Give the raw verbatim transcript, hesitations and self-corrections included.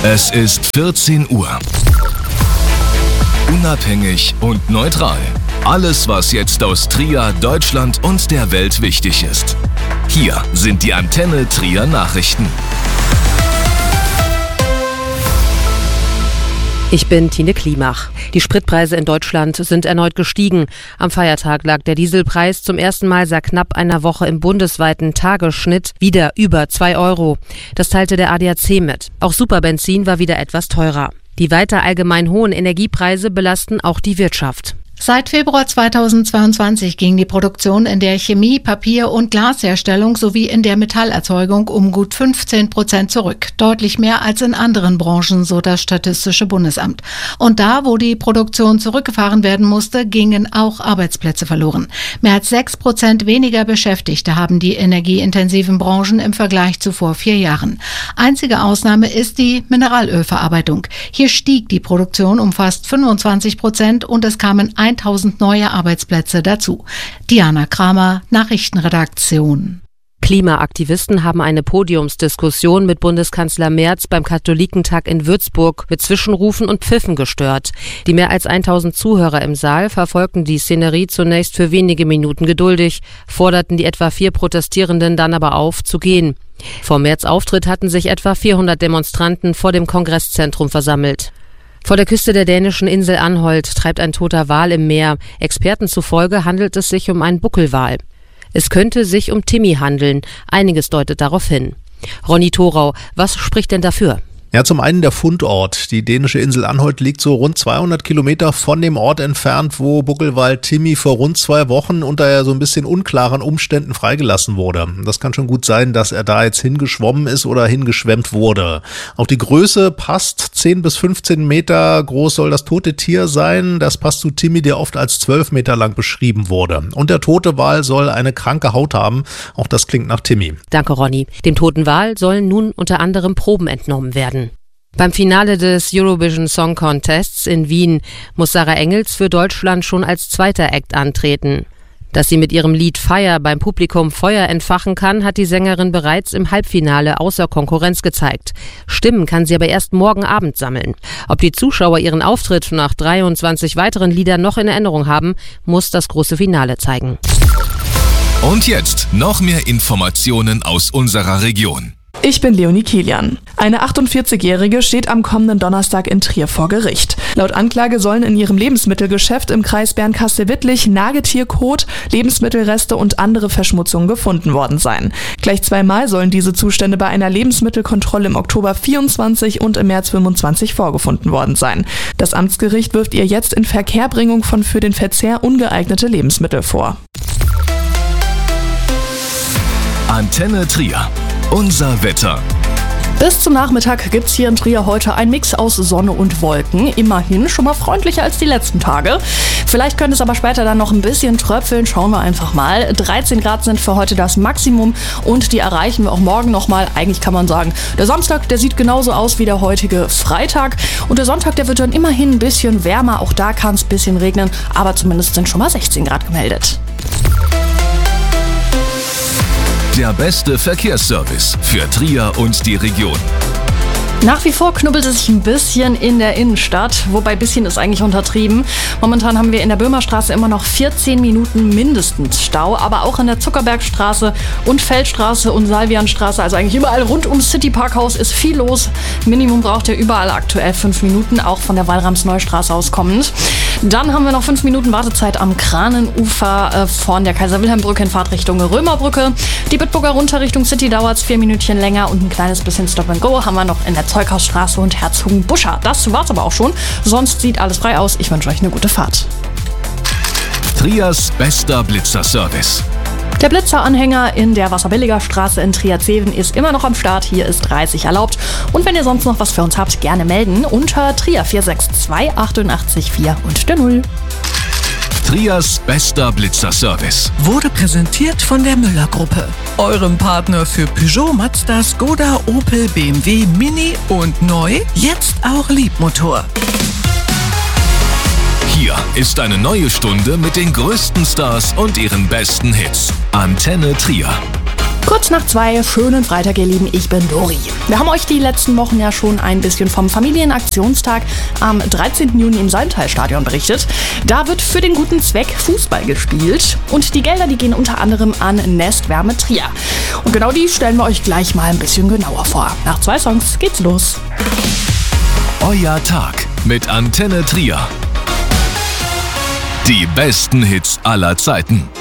Es ist vierzehn Uhr. Unabhängig und neutral. Alles, was jetzt aus Trier, Deutschland und der Welt wichtig ist. Hier sind die Antenne Trier Nachrichten. Ich bin Tine Klimach. Die Spritpreise in Deutschland sind erneut gestiegen. Am Feiertag lag der Dieselpreis zum ersten Mal seit knapp einer Woche im bundesweiten Tagesschnitt wieder über zwei Euro. Das teilte der A D A C mit. Auch Superbenzin war wieder etwas teurer. Die weiter allgemein hohen Energiepreise belasten auch die Wirtschaft. Seit Februar zweitausendzweiundzwanzig ging die Produktion in der Chemie-, Papier- und Glasherstellung sowie in der Metallerzeugung um gut fünfzehn Prozent zurück. Deutlich mehr als in anderen Branchen, so das Statistische Bundesamt. Und da, wo die Produktion zurückgefahren werden musste, gingen auch Arbeitsplätze verloren. Mehr als sechs Prozent weniger Beschäftigte haben die energieintensiven Branchen im Vergleich zu vor vier Jahren. Einzige Ausnahme ist die Mineralölverarbeitung. Hier stieg die Produktion um fast fünfundzwanzig Prozent und es kamen tausend neue Arbeitsplätze dazu. Diana Kramer, Nachrichtenredaktion. Klimaaktivisten haben eine Podiumsdiskussion mit Bundeskanzler Merz beim Katholikentag in Würzburg mit Zwischenrufen und Pfiffen gestört. Die mehr als tausend Zuhörer im Saal verfolgten die Szenerie zunächst für wenige Minuten geduldig, forderten die etwa vier Protestierenden dann aber auf, zu gehen. Vor Merz' Auftritt hatten sich etwa vierhundert Demonstranten vor dem Kongresszentrum versammelt. Vor der Küste der dänischen Insel Anholt treibt ein toter Wal im Meer. Experten zufolge handelt es sich um einen Buckelwal. Es könnte sich um Timmy handeln. Einiges deutet darauf hin. Ronny Thorau, was spricht denn dafür? Ja, zum einen der Fundort. Die dänische Insel Anholt liegt so rund zweihundert Kilometer von dem Ort entfernt, wo Buckelwal Timmy vor rund zwei Wochen unter ja so ein bisschen unklaren Umständen freigelassen wurde. Das kann schon gut sein, dass er da jetzt hingeschwommen ist oder hingeschwemmt wurde. Auch die Größe passt. zehn bis fünfzehn Meter groß soll das tote Tier sein. Das passt zu Timmy, der oft als zwölf Meter lang beschrieben wurde. Und der tote Wal soll eine kranke Haut haben. Auch das klingt nach Timmy. Danke, Ronny. Dem toten Wal sollen nun unter anderem Proben entnommen werden. Beim Finale des Eurovision Song Contests in Wien muss Sarah Engels für Deutschland schon als zweiter Act antreten. Dass sie mit ihrem Lied Fire beim Publikum Feuer entfachen kann, hat die Sängerin bereits im Halbfinale außer Konkurrenz gezeigt. Stimmen kann sie aber erst morgen Abend sammeln. Ob die Zuschauer ihren Auftritt nach dreiundzwanzig weiteren Liedern noch in Erinnerung haben, muss das große Finale zeigen. Und jetzt noch mehr Informationen aus unserer Region. Ich bin Leonie Kilian. Eine achtundvierzigjährige steht am kommenden Donnerstag in Trier vor Gericht. Laut Anklage sollen in ihrem Lebensmittelgeschäft im Kreis Bernkastel-Wittlich Nagetierkot, Lebensmittelreste und andere Verschmutzungen gefunden worden sein. Gleich zweimal sollen diese Zustände bei einer Lebensmittelkontrolle im Oktober vierundzwanzig und im März fünfundzwanzig vorgefunden worden sein. Das Amtsgericht wirft ihr jetzt in Verkehrbringung von für den Verzehr ungeeignete Lebensmittel vor. Antenne Trier. Unser Wetter. Bis zum Nachmittag gibt's hier in Trier heute ein Mix aus Sonne und Wolken. Immerhin schon mal freundlicher als die letzten Tage. Vielleicht könnte es aber später dann noch ein bisschen tröpfeln. Schauen wir einfach mal. dreizehn Grad sind für heute das Maximum und die erreichen wir auch morgen nochmal. Eigentlich kann man sagen, der Samstag, der sieht genauso aus wie der heutige Freitag. Und der Sonntag, der wird dann immerhin ein bisschen wärmer. Auch da kann es ein bisschen regnen, aber zumindest sind schon mal sechzehn Grad gemeldet. Der beste Verkehrsservice für Trier und die Region. Nach wie vor knubbelt es sich ein bisschen in der Innenstadt, wobei bisschen ist eigentlich untertrieben. Momentan haben wir in der Böhmerstraße immer noch vierzehn Minuten mindestens Stau, aber auch in der Zuckerbergstraße und Feldstraße und Salvianstraße, also eigentlich überall rund ums Cityparkhaus ist viel los. Minimum braucht ihr überall aktuell fünf Minuten, auch von der Walramsneustraße aus kommend. Dann haben wir noch fünf Minuten Wartezeit am Kranenufer von der Kaiser-Wilhelm-Brücke in Fahrtrichtung Römerbrücke. Die Bitburger runter Richtung City dauert es vier Minütchen länger und ein kleines bisschen Stop and Go haben wir noch in der Zeughausstraße und Herzogenbuschar. Das war's aber auch schon. Sonst sieht alles frei aus. Ich wünsche euch eine gute Fahrt. Triers bester Blitzerservice. Der Blitzeranhänger in der Wasserbilliger Straße in Trier-Zeven ist immer noch am Start. Hier ist dreißig erlaubt. Und wenn ihr sonst noch was für uns habt, gerne melden unter Trier vier sechs zwei achtundachtzig vier und der Null. Triers bester Blitzerservice wurde präsentiert von der Müller-Gruppe, eurem Partner für Peugeot, Mazda, Skoda, Opel, B M W, Mini und neu, jetzt auch Liebmotor. Hier ist eine neue Stunde mit den größten Stars und ihren besten Hits. Antenne Trier. Kurz nach zwei, schönen Freitag, ihr Lieben, ich bin Dori. Wir haben euch die letzten Wochen ja schon ein bisschen vom Familienaktionstag am dreizehnten Juni im Salmtal-Stadion berichtet. Da wird für den guten Zweck Fußball gespielt und die Gelder, die gehen unter anderem an Nestwärme Trier. Und genau die stellen wir euch gleich mal ein bisschen genauer vor. Nach zwei Songs geht's los. Euer Tag mit Antenne Trier. Die besten Hits aller Zeiten.